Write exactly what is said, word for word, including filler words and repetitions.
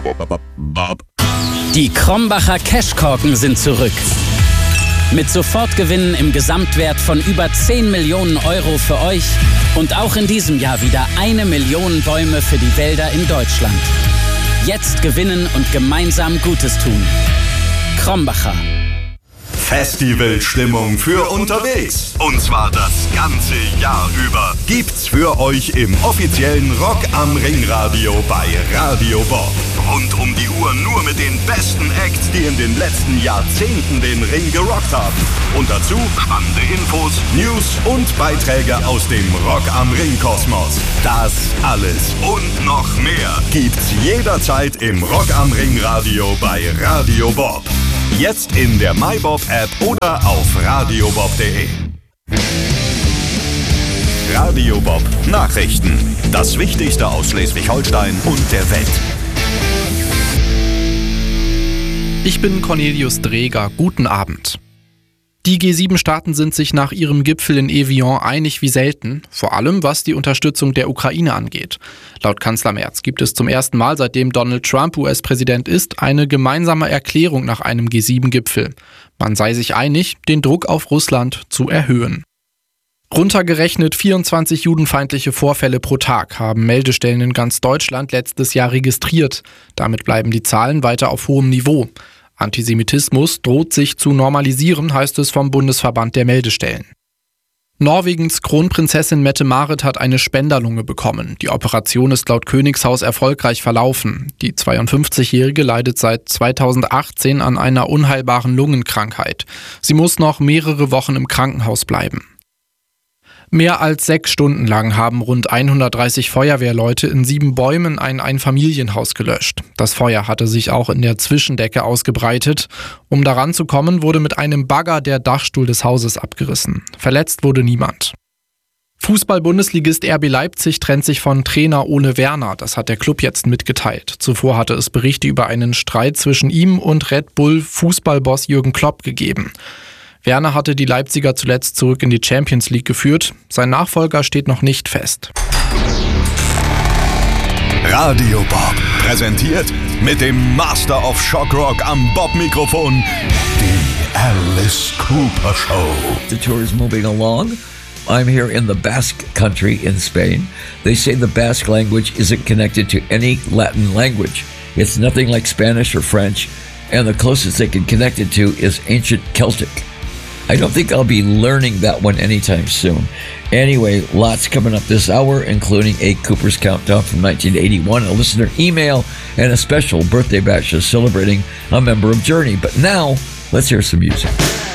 Die Krombacher Cashkorken sind zurück. Mit Sofortgewinnen im Gesamtwert von über zehn Millionen Euro für euch und auch in diesem Jahr wieder eine Million Bäume für die Wälder in Deutschland. Jetzt gewinnen und gemeinsam Gutes tun. Krombacher. Festivalstimmung für unterwegs. Und zwar das ganze Jahr über. Gibt's für euch im offiziellen Rock am Ring Radio bei Radio Bob. Rund um die Uhr nur mit den besten Acts, die in den letzten Jahrzehnten den Ring gerockt haben. Und dazu spannende Infos, News und Beiträge aus dem Rock am Ring Kosmos. Das alles und noch mehr gibt's jederzeit im Rock am Ring Radio bei Radio Bob. Jetzt in der MyBob-App oder auf radiobob punkt de. Radio Bob Nachrichten. Das Wichtigste aus Schleswig-Holstein und der Welt. Ich bin Cornelius Dreger. Guten Abend. Die G sieben Staaten sind sich nach ihrem Gipfel in Evian einig wie selten, vor allem was die Unterstützung der Ukraine angeht. Laut Kanzler Merz gibt es zum ersten Mal, seitdem Donald Trump U S-Präsident ist, eine gemeinsame Erklärung nach einem G sieben Gipfel. Man sei sich einig, den Druck auf Russland zu erhöhen. Runtergerechnet vierundzwanzig judenfeindliche Vorfälle pro Tag haben Meldestellen in ganz Deutschland letztes Jahr registriert. Damit bleiben die Zahlen weiter auf hohem Niveau. Antisemitismus droht sich zu normalisieren, heißt es vom Bundesverband der Meldestellen. Norwegens Kronprinzessin Mette-Marit hat eine Spenderlunge bekommen. Die Operation ist laut Königshaus erfolgreich verlaufen. Die zweiundfünfzigjährige leidet seit zweitausendachtzehn an einer unheilbaren Lungenkrankheit. Sie muss noch mehrere Wochen im Krankenhaus bleiben. Mehr als sechs Stunden lang haben rund hundertdreißig Feuerwehrleute in sieben Bäumen ein Einfamilienhaus gelöscht. Das Feuer hatte sich auch in der Zwischendecke ausgebreitet. Um daran zu kommen, wurde mit einem Bagger der Dachstuhl des Hauses abgerissen. Verletzt wurde niemand. Fußball-Bundesligist R B Leipzig trennt sich von Trainer Ole Werner. Das hat der Club jetzt mitgeteilt. Zuvor hatte es Berichte über einen Streit zwischen ihm und Red Bull-Fußballboss Jürgen Klopp gegeben. Werner hatte die Leipziger zuletzt zurück in die Champions League geführt. Sein Nachfolger steht noch nicht fest. Radio Bob präsentiert mit dem Master of Shock Rock am Bob-Mikrofon die Alice Cooper Show. The tour is moving along. I'm here in the Basque country in Spain. They say the Basque language isn't connected to any Latin language. It's nothing like Spanish or French, and the closest they can connect it to is ancient Celtic. I don't think I'll be learning that one anytime soon. Anyway, lots coming up this hour, including a Cooper's Countdown from nineteen eighty-one, a listener email, and a special birthday bash celebrating a member of Journey. But now, let's hear some music.